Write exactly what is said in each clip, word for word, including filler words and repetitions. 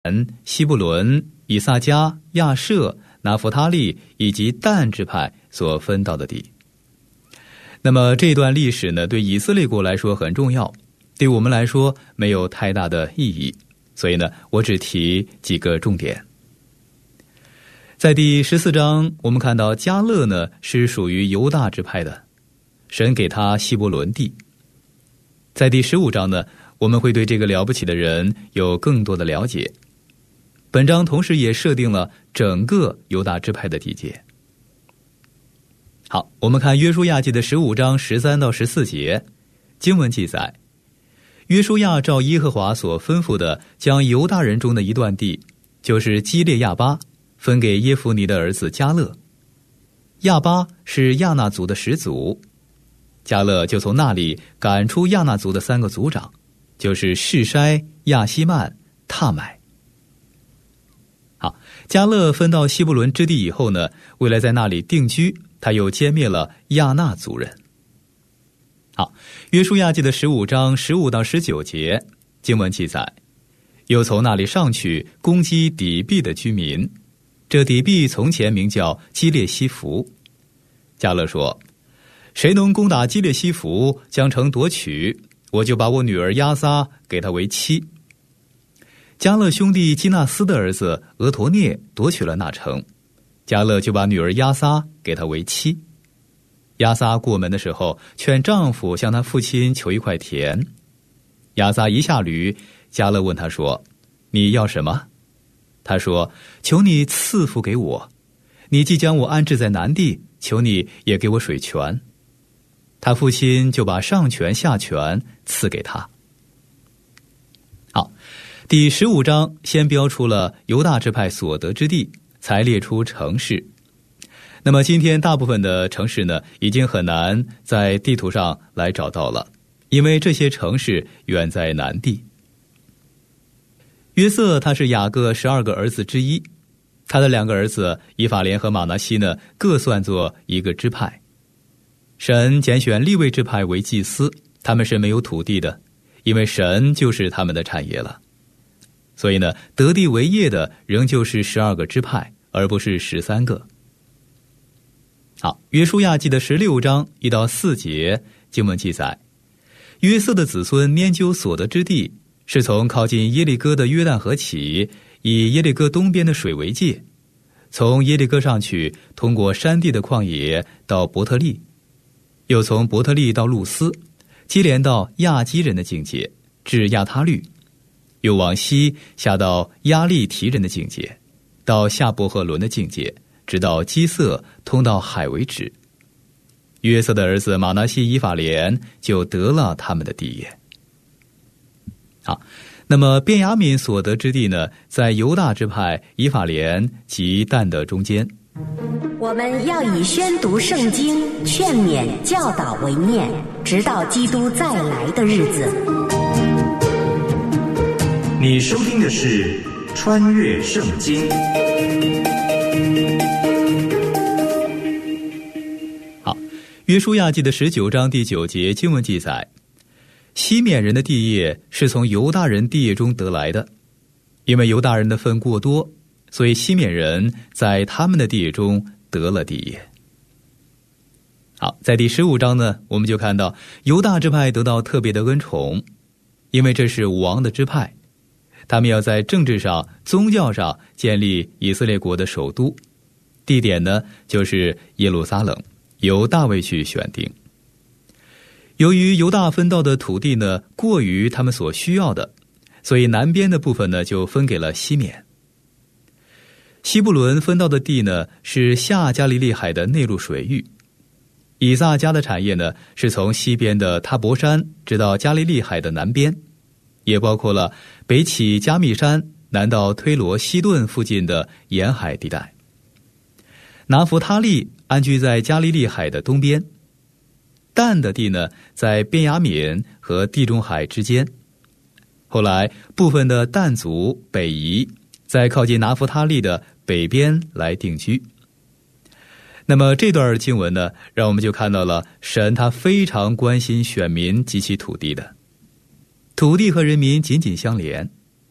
西布伦、以撒迦、亚设、拿弗他利以及但支派所分到的地。那么这段历史呢，对以色列国来说很重要，对我们来说没有太大的意义，所以呢，我只提几个重点。在第十四章，我们看到迦勒呢是属于犹大支派的，神给他希伯伦地。在第十五章呢，我们会对这个了不起的人有更多的了解。本章同时也设定了整个犹大支派的地界。好，我们看约书亚记的十五章十三到十四节，经文记载，约书亚照耶和华所吩咐的，将犹大人中的一段地，就是基列亚巴，分给耶孚尼的儿子迦勒。亚巴是亚衲族的始祖，迦勒就从那里赶出亚衲族的三个族长，就是示筛、亚希曼、塔买。好，迦勒分到希伯伦之地以后呢，为了在那里定居，他又歼灭了亚衲族人。好，约书亚记的十五章十五到十九节，经文记载，又从那里上去攻击底壁的居民。这底壁从前名叫基列西弗。迦勒说，谁能攻打基列西弗，将城夺取，我就把我女儿押撒给他为妻。迦勒兄弟基纳斯的儿子俄陀涅夺取了那城，迦勒就把女儿押撒给他为妻。押撒过门的时候，劝丈夫向他父亲求一块田。押撒一下驴，迦勒问他说，你要什么？他说，求你赐福给我，你既将我安置在南地，求你也给我水泉。他父亲就把上泉下泉赐给他。好，第十五章先标出了犹大支派所得之地，才列出城市。那么今天大部分的城市呢，已经很难在地图上来找到了，因为这些城市远在南地。约瑟他是雅各十二个儿子之一，他的两个儿子以法莲和玛拿西呢，各算作一个支派。神拣选利未支派为祭司，他们是没有土地的，因为神就是他们的产业了。所以呢，得地为业的仍旧是十二个支派，而不是十三个。好，约书亚记的十六章一到四节，经文记载，约瑟的子孙拈阄所得之地，是从靠近耶利哥的约旦河起，以耶利哥东边的水为界，从耶利哥上去，通过山地的旷野到伯特利，又从伯特利到路斯，接连到亚基人的境界，至亚他律，又往西下到亚利提人的境界，到夏伯赫伦的境界，直到基色，通到海为止。约瑟的儿子玛拿西、以法莲就得了他们的地业。好，那么便雅悯所得之地呢，在犹大支派以法莲及但的中间。 我们要以宣读圣经、劝勉、教导为念，直到基督再来的日子。 你收听的是穿越圣经。 好，约书亚记的十九章第九节经文记载，西缅人的地业是从犹大人地业中得来的，因为犹大人的分过多，所以西缅人在他们的地业中得了地业。好，在第十五章呢，我们就看到犹大支派得到特别的恩宠，因为这是王的支派，他们要在政治上、宗教上建立以色列国的首都，地点呢就是耶路撒冷，由大卫去选定。由于犹大分到的土地呢过于他们所需要的，所以南边的部分呢就分给了西缅。西布伦分到的地呢是下加利利海的内陆水域，以撒迦的产业呢是从西边的塔伯山直到加利利海的南边，也包括了北起加密山南到推罗西顿附近的沿海地带。拿弗他利安居在加利利海的东边，但的地呢在便雅悯和地中海之间。后来部分的但族北移，在靠近拿弗他利的北边来定居。那么这段经文呢，让我们就看到了神他非常关心选民及其土地的。土地和人民紧紧相连，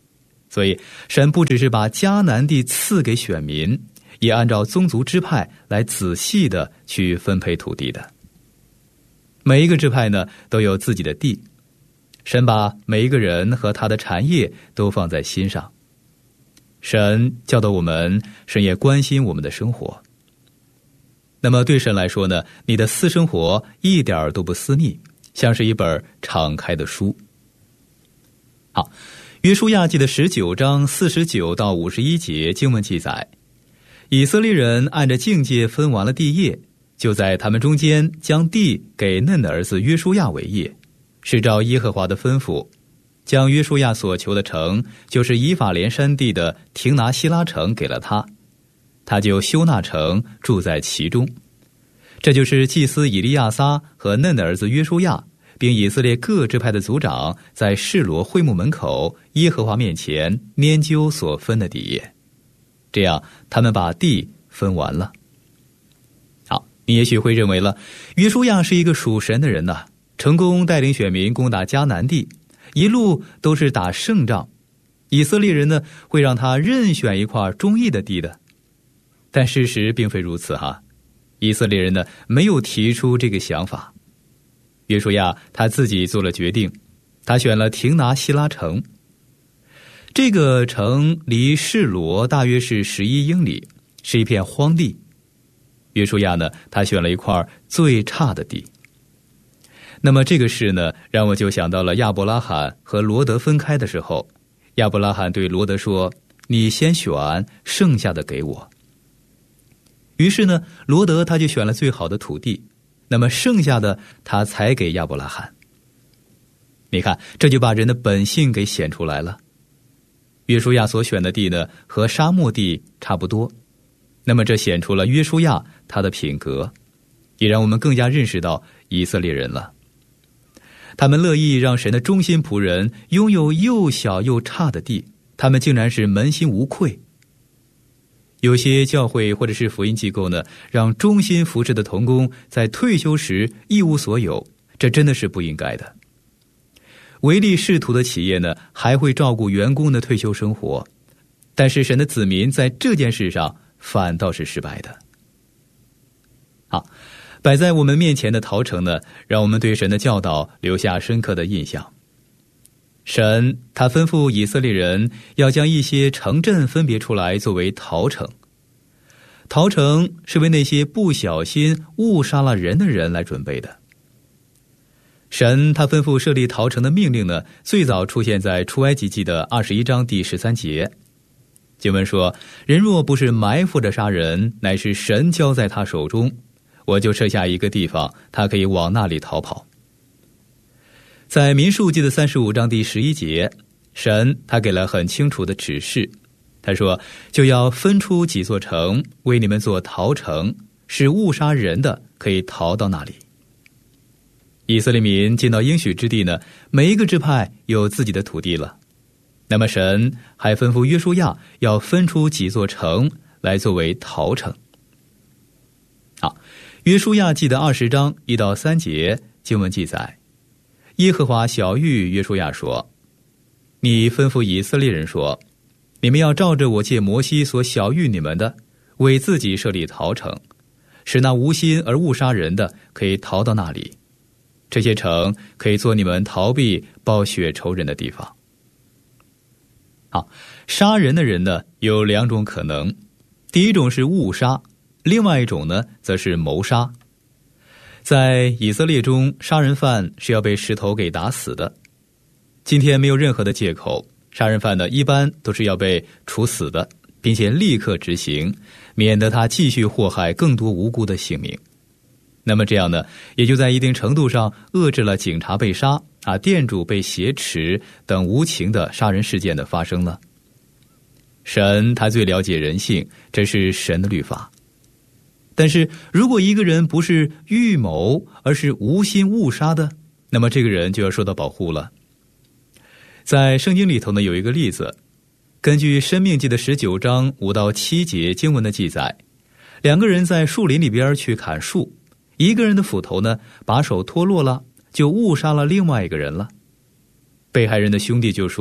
所以神不只是把迦南地赐给选民，也按照宗族支派来仔细的去分配土地的。每一个支派呢都有自己的地，神把每一个人和他的产业都放在心上。神教导我们，神也关心我们的生活。那么对神来说呢，你的私生活一点都不私密，像是一本敞开的书。好，约书亚记的十九章四十九到五十一节经文记载，以色列人按着境界分完了地业，就在他们中间将地给嫩的儿子约书亚为业，是照耶和华的吩咐，将约书亚所求的城，就是以法莲山地的亭拿希拉城给了他，他就修那城，住在其中。这就是祭司以利亚撒和嫩的儿子约书亚，并以色列各支派的族长在示罗会幕门口耶和华面前拈阄所分的地业。这样他们把地分完了。好，你也许会认为了，约书亚是一个属神的人呐、啊，成功带领选民攻打迦南地，一路都是打胜仗，以色列人呢会让他任选一块中意的地的。但事实并非如此哈，以色列人呢没有提出这个想法。约书亚他自己做了决定，他选了亭拿希拉城。这个城离示罗大约是十一英里，是一片荒地。约书亚呢他选了一块最差的地。那么这个事呢让我就想到了亚伯拉罕和罗德分开的时候，亚伯拉罕对罗德说，你先选，剩下的给我。于是呢罗德他就选了最好的土地，那么剩下的他才给亚伯拉罕。你看，这就把人的本性给显出来了。约书亚所选的地呢和沙漠地差不多，那么这显出了约书亚他的品格，也让我们更加认识到以色列人了。他们乐意让神的忠心仆人拥有又小又差的地，他们竟然是扪心无愧。有些教会或者是福音机构呢，让忠心服侍的同工在退休时一无所有，这真的是不应该的。唯利是图的企业呢，还会照顾员工的退休生活，但是神的子民在这件事上反倒是失败的。好，摆在我们面前的陶城呢，让我们对神的教导留下深刻的印象。神他吩咐以色列人要将一些城镇分别出来作为陶城，陶城是为那些不小心误杀了人的人来准备的。神他吩咐设立陶城的命令呢，最早出现在出埃及记的二十一章第十三节。经文说，人若不是埋伏着杀人，乃是神交在他手中，我就设下一个地方，他可以往那里逃跑。在民数记的三十五章第十一节，神他给了很清楚的指示，他说，就要分出几座城为你们做逃城，使误杀人的可以逃到那里。以色列民进到应许之地呢，每一个支派有自己的土地了，那么神还吩咐约书亚要分出几座城来作为逃城。好，约书亚记的二十章一到三节经文记载，耶和华晓谕约书亚说，你吩咐以色列人说，你们要照着我借摩西所晓谕你们的，为自己设立逃城，使那无心而误杀人的可以逃到那里。这些城可以做你们逃避报血仇人的地方。好，杀人的人呢有两种可能，第一种是误杀，另外一种呢则是谋杀。在以色列中，杀人犯是要被石头给打死的。今天没有任何的借口，杀人犯呢一般都是要被处死的，并且立刻执行，免得他继续祸害更多无辜的性命。那么这样呢，也就在一定程度上遏制了警察被杀啊、店主被挟持等无情的杀人事件的发生了。神他最了解人性，这是神的律法。但是如果一个人不是预谋，而是无心误杀的，那么这个人就要受到保护了。在圣经里头呢，有一个例子，根据申命记的十九章五到七节经文的记载，两个人在树林里边去砍树，一个人的斧头呢把手脱落了，就误杀了另外一个人了。被害人的兄弟就说，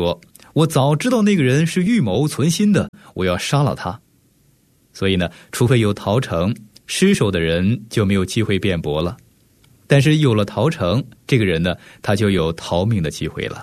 我早知道那个人是预谋存心的，我要杀了他。所以呢，除非有逃城，失手的人就没有机会辩驳了。但是有了逃城，这个人呢，他就有逃命的机会了。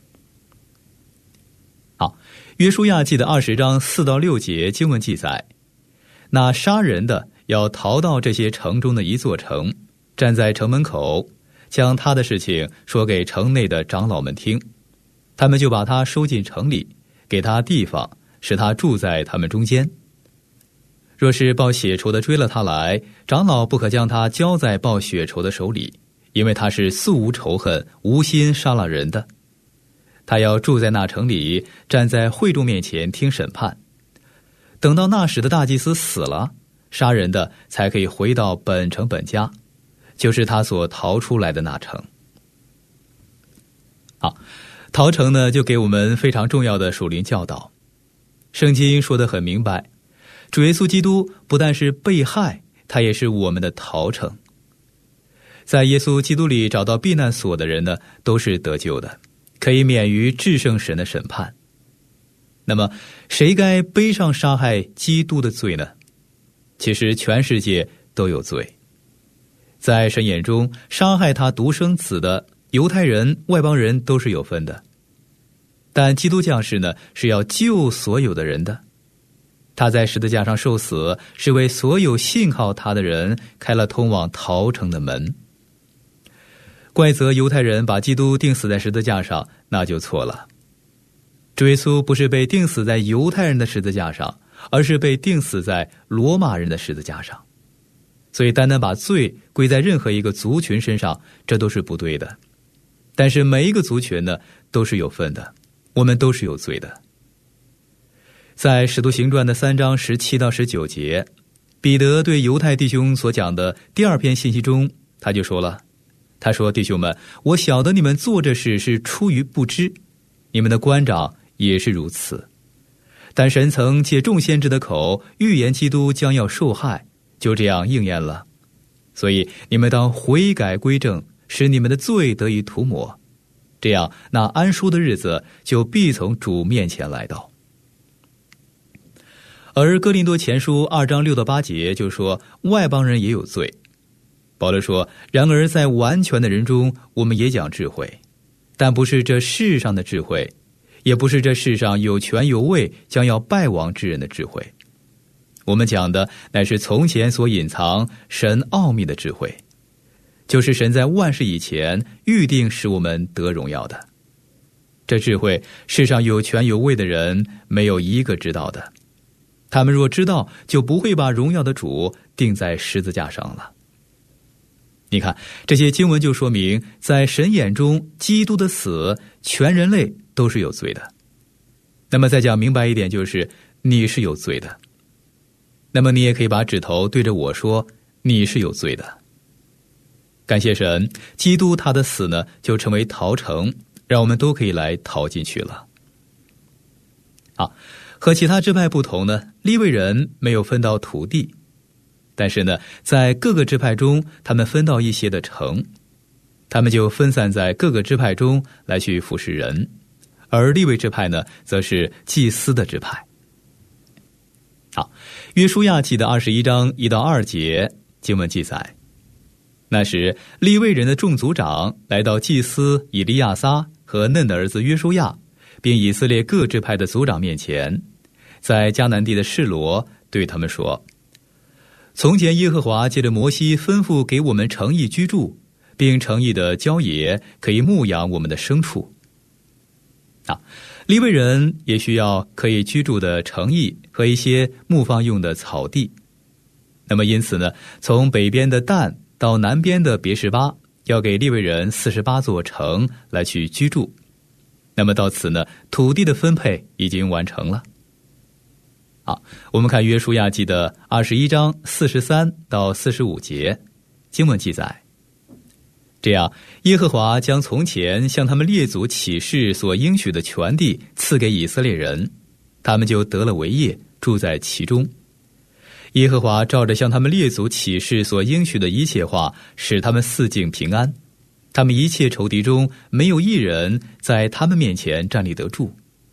好，约书亚记的二十章四到六节经文记载，那杀人的要逃到这些城中的一座城，站在城门口，将他的事情说给城内的长老们听，他们就把他收进城里，给他地方，使他住在他们中间。若是报血仇的追了他来，长老不可将他交在报血仇的手里，因为他是素无仇恨，无心杀了人的。他要住在那城里，站在会众面前听审判。等到那时的大祭司死了，杀人的才可以回到本城本家，就是他所逃出来的那城。好，逃城呢，就给我们非常重要的属灵教导。圣经说得很明白，主耶稣基督不但是被害，他也是我们的逃城。在耶稣基督里找到避难所的人呢，都是得救的，可以免于至圣神的审判。那么谁该背上杀害基督的罪呢？其实全世界都有罪。在神眼中，杀害他独生子的犹太人、外邦人都是有分的，但基督降世呢，是要救所有的人的。他在十字架上受死，是为所有信靠他的人开了通往逃城的门。怪责犹太人把基督钉死在十字架上，那就错了。主耶稣不是被钉死在犹太人的十字架上，而是被钉死在罗马人的十字架上。所以单单把罪归在任何一个族群身上，这都是不对的。但是每一个族群呢，都是有份的，我们都是有罪的。在使徒行传的三章十七到十九节，彼得对犹太弟兄所讲的第二篇信息中，他就说了，他说：弟兄们，我晓得你们做这事是出于不知，你们的官长也是如此。但神曾借众先知的口预言基督将要受害，就这样应验了。所以你们当悔改归正，使你们的罪得以涂抹，这样那安舒的日子就必从主面前来到。而哥林多前书二章六到八节就说，外邦人也有罪。保罗说，然而在完全的人中，我们也讲智慧，但不是这世上的智慧，也不是这世上有权有位将要败亡之人的智慧。我们讲的乃是从前所隐藏神奥秘的智慧，就是神在万事以前预定使我们得荣耀的。这智慧，世上有权有位的人没有一个知道的。他们若知道，就不会把荣耀的主钉在十字架上了。你看，这些经文就说明，在神眼中，基督的死，全人类都是有罪的。那么再讲明白一点，就是你是有罪的。那么你也可以把指头对着我说，你是有罪的。感谢神，基督他的死呢，就成为逃城，让我们都可以来逃进去了。好，和其他支派不同呢，利未人没有分到土地，但是呢，在各个支派中，他们分到一些的城，他们就分散在各个支派中来去服侍人，而利未支派呢，则是祭司的支派。好，约书亚记的二十一章一到二节经文记载，那时利未人的众族长来到祭司以利亚撒和嫩的儿子约书亚，并以色列各支派的族长面前，在迦南地的示罗对他们说，从前耶和华借着摩西吩咐给我们诚意居住，并诚意的郊野可以牧养我们的牲畜。啊，利未人也需要可以居住的城邑和一些牧放用的草地。那么因此呢，从北边的但到南边的别是巴，要给利未人四十八座城来去居住。那么到此呢，土地的分配已经完成了。好，我们看约书亚记的二十一章四十三到四十五节经文记载，这样耶和华将从前向他们列祖起誓所应许的全地赐给以色列人，他们就得了为业，住在其中。耶和华照着向他们列祖起誓所应许的一切话，使他们四境平安，他们一切仇敌中没有一人在他们面前站立得住，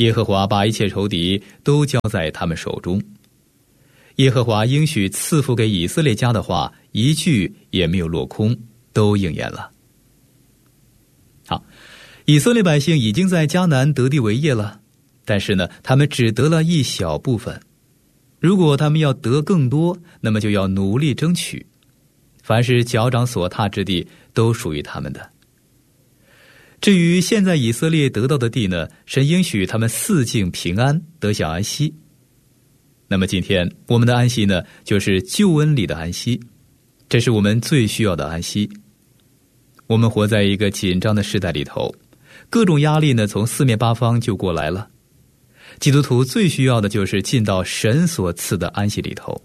耶和华把一切仇敌都交在他们手中。耶和华应许赐福给以色列家的话，一句也没有落空，都应验了。好，以色列百姓已经在迦南得地为业了，但是呢，他们只得了一小部分。如果他们要得更多，那么就要努力争取。凡是脚掌所踏之地，都属于他们的。至于现在以色列得到的地呢，神应许他们四境平安，得享安息。那么今天我们的安息呢，就是救恩里的安息，这是我们最需要的安息。我们活在一个紧张的时代里头，各种压力呢从四面八方就过来了。基督徒最需要的就是进到神所赐的安息里头。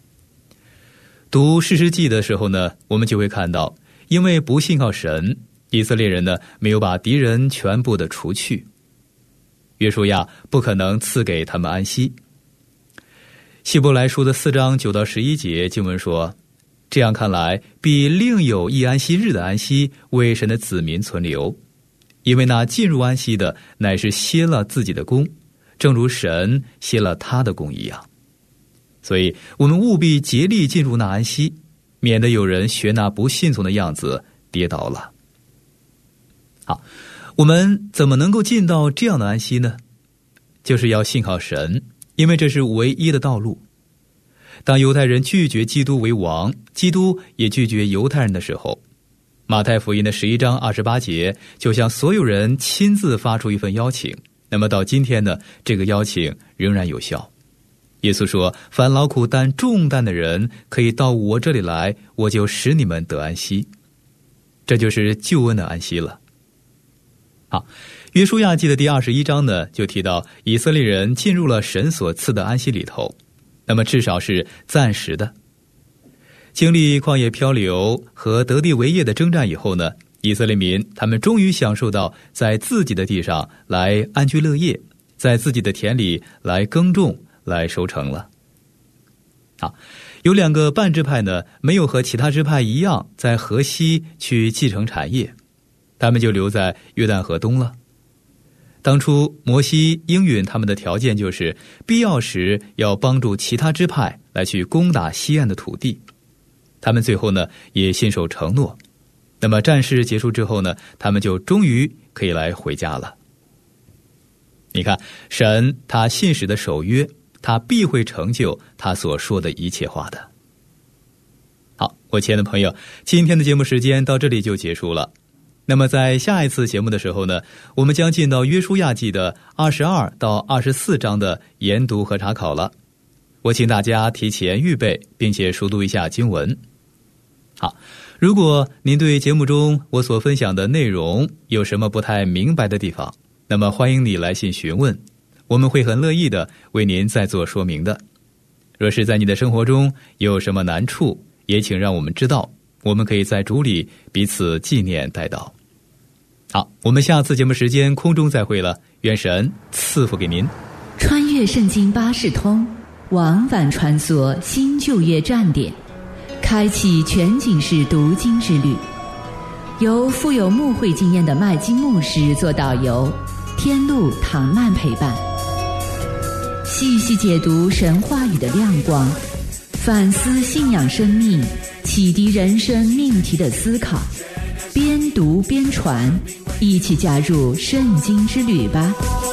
读士师记的时候呢，我们就会看到，因为不信靠神，以色列人呢没有把敌人全部的除去，约书亚不可能赐给他们安息。希伯来书的四章九到十一节经文说，这样看来，必另有一安息日的安息为神的子民存留，因为那进入安息的乃是歇了自己的功，正如神歇了他的功一样。所以我们务必竭力进入那安息，免得有人学那不信从的样子跌倒了。好，我们怎么能够进到这样的安息呢？就是要信靠神，因为这是唯一的道路。当犹太人拒绝基督为王，基督也拒绝犹太人的时候，马太福音的十一章二十八节就向所有人亲自发出一份邀请。那么到今天呢，这个邀请仍然有效。耶稣说，凡劳苦担重担的人可以到我这里来，我就使你们得安息。这就是救恩的安息了。好，约书亚记的第二十一章呢，就提到以色列人进入了神所赐的安息里头，那么至少是暂时的。经历旷野漂流和得地为业的征战以后呢，以色列民他们终于享受到在自己的地上来安居乐业，在自己的田里来耕种，来收成了。好，有两个半支派呢，没有和其他支派一样在河西去继承产业，他们就留在约旦河东了。当初摩西应允他们的条件就是必要时要帮助其他支派来去攻打西岸的土地，他们最后呢也信守承诺。那么战事结束之后呢，他们就终于可以来回家了。你看，神他信实的守约，他必会成就他所说的一切话的。好，我亲爱的朋友，今天的节目时间到这里就结束了。那么在下一次节目的时候呢，我们将进到约书亚记的二十二到二十四章的研读和查考了。我请大家提前预备，并且熟读一下经文。好，如果您对节目中我所分享的内容有什么不太明白的地方，那么欢迎你来信询问，我们会很乐意的为您再做说明的。若是在你的生活中有什么难处，也请让我们知道，我们可以在主里彼此纪念代祷。好，我们下次节目时间空中再会了，愿神赐福给您。 穿越圣经巴士通，往返穿梭新旧约站点，开启全景式读经之旅。由富有牧会经验的麦基牧师做导游，天路唐曼陪伴，细细解读神话语的亮光，反思信仰生命，启迪人生命题的思考，边读边传，一起加入圣经之旅吧。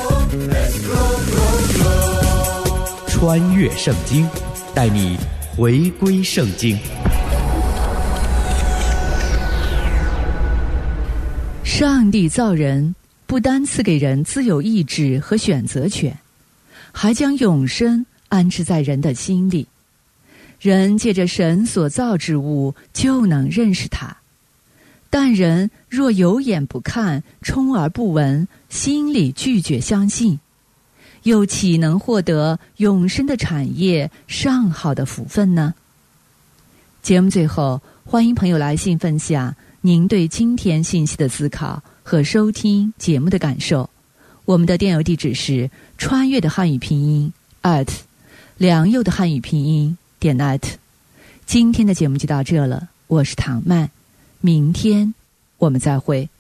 穿越圣经，带你回归圣经。 上帝造人，不单赐给人自由意志和选择权，还将永生安置在人的心里。人借着神所造之物就能认识他，但人若有眼不看，充耳不闻，心里拒绝相信，又岂能获得永生的产业上好的福分呢？节目最后，欢迎朋友来信分享您对今天信息的思考和收听节目的感受。我们的电邮地址是穿越的汉语拼音 at 良友的汉语拼音点 net。 今天的节目就到这了，我是唐曼，明天我们再会。